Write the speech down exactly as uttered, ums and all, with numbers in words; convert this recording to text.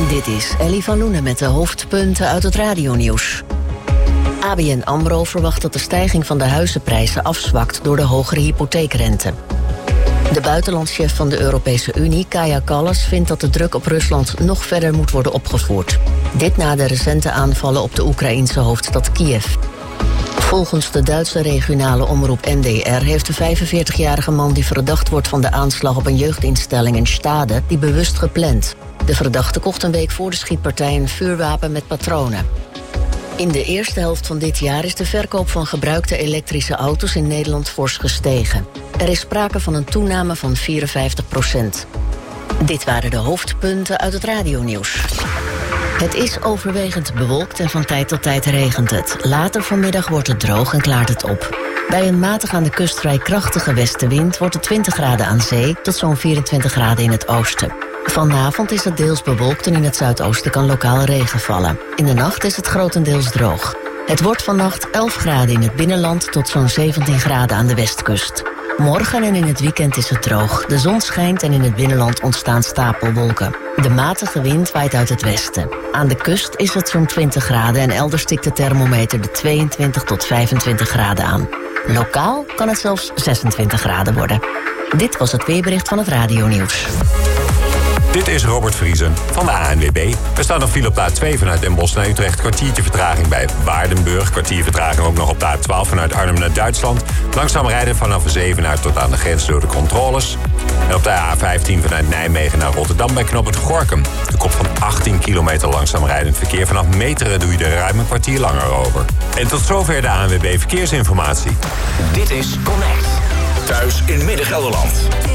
Dit is Ellie van Loenen met de hoofdpunten uit het radionieuws. A B N AMRO verwacht dat de stijging van de huizenprijzen afzwakt door de hogere hypotheekrente. De buitenlandschef van de Europese Unie, Kaja Kallas, vindt dat de druk op Rusland nog verder moet worden opgevoerd. Dit na de recente aanvallen op de Oekraïense hoofdstad Kiev. Volgens de Duitse regionale omroep N D R heeft de vijfenveertigjarige man die verdacht wordt van de aanslag op een jeugdinstelling in Stade die bewust gepland. De verdachte kocht een week voor de schietpartij een vuurwapen met patronen. In de eerste helft van dit jaar is de verkoop van gebruikte elektrische auto's in Nederland fors gestegen. Er is sprake van een toename van vierenvijftig procent. Dit waren de hoofdpunten uit het radionieuws. Het is overwegend bewolkt en van tijd tot tijd regent het. Later vanmiddag wordt het droog en klaart het op. Bij een matig aan de kust vrij krachtige westenwind wordt het twintig graden aan zee tot zo'n vierentwintig graden in het oosten. Vanavond is het deels bewolkt en in het zuidoosten kan lokaal regen vallen. In de nacht is het grotendeels droog. Het wordt vannacht elf graden in het binnenland tot zo'n zeventien graden aan de westkust. Morgen en in het weekend is het droog. De zon schijnt en in het binnenland ontstaan stapelwolken. De matige wind waait uit het westen. Aan de kust is het zo'n twintig graden en elders stikt de thermometer de tweeëntwintig tot vijfentwintig graden aan. Lokaal kan het zelfs zesentwintig graden worden. Dit was het weerbericht van het radionieuws. Dit is Robert Vriesen van de A N W B. Er staat nog file op de A twee vanuit Den Bosch naar Utrecht. Kwartiertje vertraging bij Waardenburg. Kwartier vertraging ook nog op de A twaalf vanuit Arnhem naar Duitsland. Langzaam rijden vanaf de Zevenaar tot aan de grens door de controles. En op de A vijftien vanuit Nijmegen naar Rotterdam bij knooppunt Gorinchem. De kop van achttien kilometer langzaam rijdend verkeer. Vanaf Meteren doe je er ruim een kwartier langer over. En tot zover de A N W B Verkeersinformatie. Dit is Connect. Thuis in Midden-Gelderland.